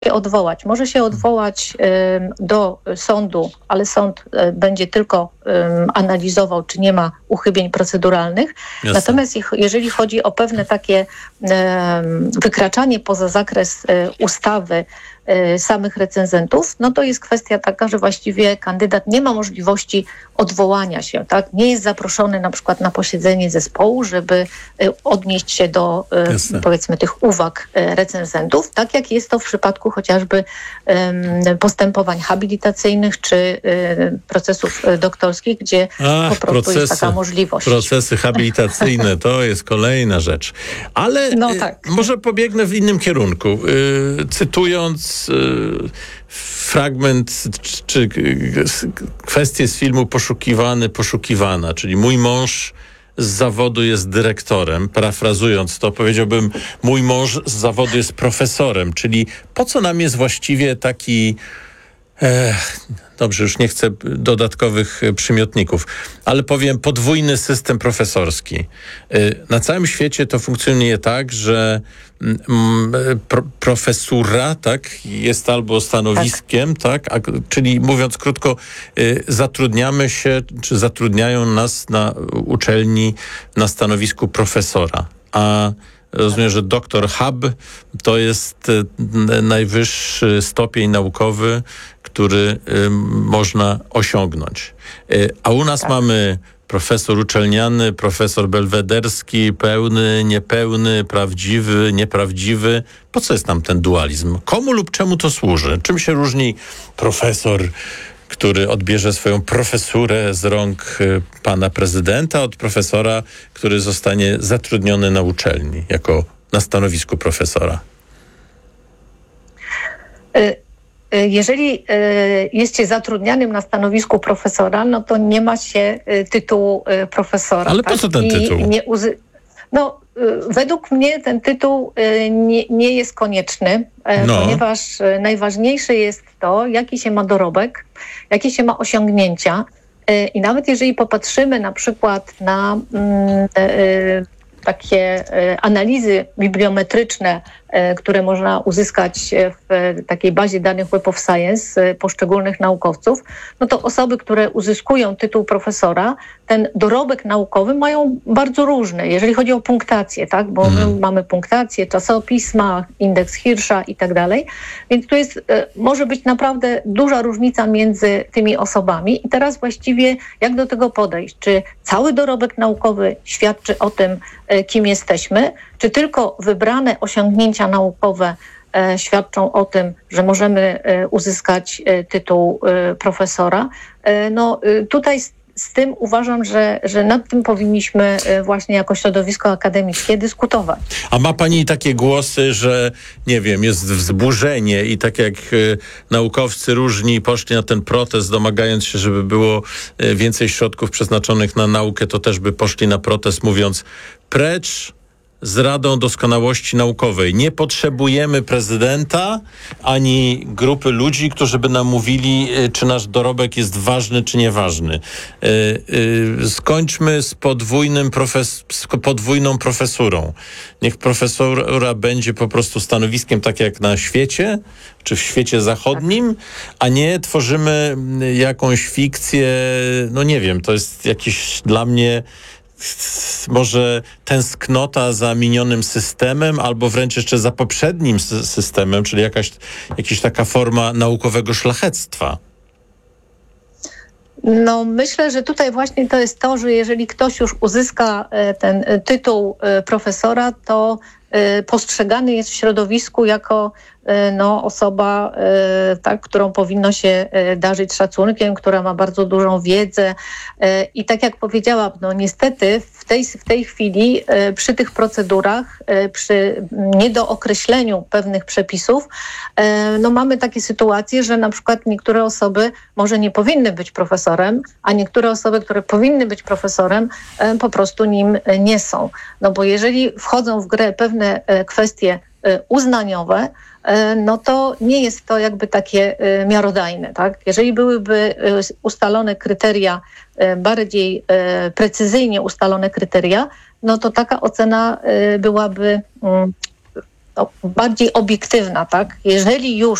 odwołać. Może się odwołać do sądu, ale sąd będzie tylko analizował, czy nie ma uchybień proceduralnych. Jasne. Natomiast jeżeli chodzi o pewne takie wykraczanie poza zakres ustawy samych recenzentów, no to jest kwestia taka, że właściwie kandydat nie ma możliwości odwołania się, tak? Nie jest zaproszony na przykład na posiedzenie zespołu, żeby odnieść się do powiedzmy tych uwag recenzentów, tak jak jest to w przypadku chociażby postępowań habilitacyjnych czy procesów doktorskich, gdzie po prostu jest taka możliwość. Procesy habilitacyjne to jest kolejna rzecz. Ale może pobiegnę w innym kierunku. Cytując fragment czy kwestię z filmu Poszukiwany, poszukiwana, czyli mój mąż z zawodu jest dyrektorem. Parafrazując to, powiedziałbym, mój mąż z zawodu jest profesorem, czyli po co nam jest właściwie taki... Dobrze, już nie chcę dodatkowych przymiotników, ale powiem podwójny system profesorski. Na całym świecie to funkcjonuje tak, że profesura, tak, jest albo stanowiskiem, tak, czyli mówiąc krótko, zatrudniamy się, czy zatrudniają nas na uczelni na stanowisku profesora, a rozumiem, że doktor Hub to jest najwyższy stopień naukowy, który można osiągnąć. A u nas mamy profesor uczelniany, profesor belwederski, pełny, niepełny, prawdziwy, nieprawdziwy. Po co jest nam ten dualizm? Komu lub czemu to służy? Czym się różni profesor, który odbierze swoją profesurę z rąk pana prezydenta, od profesora, który zostanie zatrudniony na uczelni, na stanowisku profesora? Jeżeli jest się zatrudnianym na stanowisku profesora, no to nie ma się tytułu profesora. Ale po co ten tytuł? Według mnie ten tytuł nie jest konieczny, ponieważ najważniejsze jest to, jaki się ma dorobek, jakie się ma osiągnięcia. I nawet jeżeli popatrzymy na przykład na takie analizy bibliometryczne, które można uzyskać w takiej bazie danych Web of Science poszczególnych naukowców, no to osoby, które uzyskują tytuł profesora, ten dorobek naukowy mają bardzo różny, jeżeli chodzi o punktację, tak? Bo my mamy punktację, czasopisma, indeks Hirscha i tak dalej, więc tu może być naprawdę duża różnica między tymi osobami i teraz właściwie jak do tego podejść? Czy cały dorobek naukowy świadczy o tym, kim jesteśmy, czy tylko wybrane osiągnięcia naukowe świadczą o tym, że możemy uzyskać tytuł profesora. Tutaj z tym uważam, że nad tym powinniśmy właśnie jako środowisko akademickie dyskutować. A ma pani takie głosy, że nie wiem, jest wzburzenie i tak jak naukowcy różni poszli na ten protest, domagając się, żeby było więcej środków przeznaczonych na naukę, to też by poszli na protest, mówiąc precz z Radą Doskonałości Naukowej. Nie potrzebujemy prezydenta ani grupy ludzi, którzy by nam mówili, czy nasz dorobek jest ważny, czy nieważny. Skończmy z podwójną profesurą. Niech profesura będzie po prostu stanowiskiem tak jak na świecie, czy w świecie zachodnim, a nie tworzymy jakąś fikcję, no nie wiem, to jest jakiś dla mnie może tęsknota za minionym systemem, albo wręcz jeszcze za poprzednim systemem, czyli jakaś taka forma naukowego szlachectwa. Myślę, że tutaj właśnie to jest to, że jeżeli ktoś już uzyska ten tytuł profesora, to postrzegany jest w środowisku jako osoba, tak, którą powinno się darzyć szacunkiem, która ma bardzo dużą wiedzę. I tak jak powiedziałam, niestety w tej chwili przy tych procedurach, przy niedookreśleniu pewnych przepisów, mamy takie sytuacje, że na przykład niektóre osoby może nie powinny być profesorem, a niektóre osoby, które powinny być profesorem, po prostu nim nie są. Bo jeżeli wchodzą w grę pewne kwestie uznaniowe, to nie jest to jakby takie miarodajne, tak? Jeżeli byłyby ustalone kryteria, bardziej precyzyjnie ustalone kryteria, to taka ocena byłaby bardziej obiektywna, tak? Jeżeli już